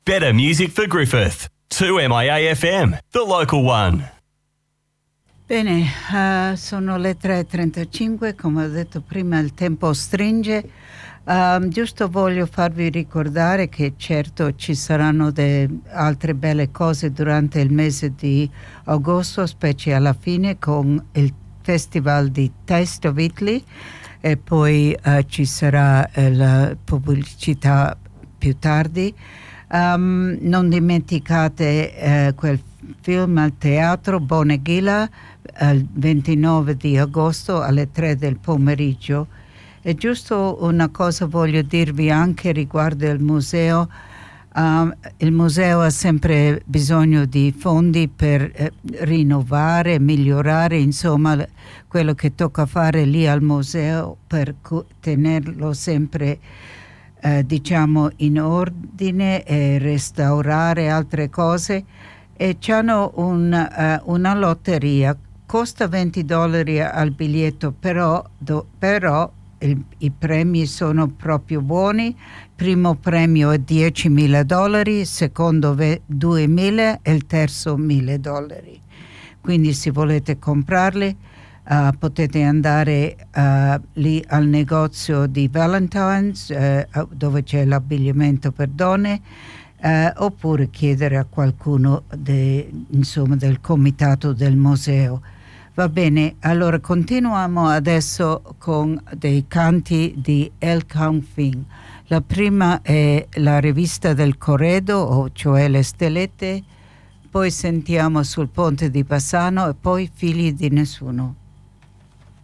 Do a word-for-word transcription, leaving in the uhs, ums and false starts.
Better music for Griffith. two M I A F M, the local one. Bene, uh, sono le tre e trentacinque, come ho detto prima il tempo stringe. Um, giusto voglio farvi ricordare che certo ci saranno de- altre belle cose durante il mese di agosto, specie alla fine con il Festival di Taste of Italy e poi uh, ci sarà uh, la pubblicità più tardi. Um, non dimenticate uh, quel film al teatro Bonegilla il ventinove di agosto alle tre del pomeriggio. E giusto una cosa voglio dirvi anche riguardo il museo. Um, il museo ha sempre bisogno di fondi per eh, rinnovare, migliorare, insomma quello che tocca fare lì al museo per cu- tenerlo sempre eh, diciamo in ordine e restaurare altre cose. E c'hanno un, uh, una lotteria, costa venti dollari al biglietto, però, do, però il, i premi sono proprio buoni. Primo premio è diecimila dollari, secondo ve, duemila e il terzo mille dollari. Quindi se volete comprarli uh, potete andare uh, lì al negozio di Valentine's uh, dove c'è l'abbigliamento per donne. Uh, oppure chiedere a qualcuno de, insomma, del comitato del museo. Va bene, allora continuiamo adesso con dei canti di El Confin. La prima è la rivista del Corredo, cioè Le Stellette, poi sentiamo Sul ponte di Bassano e poi Figli di nessuno.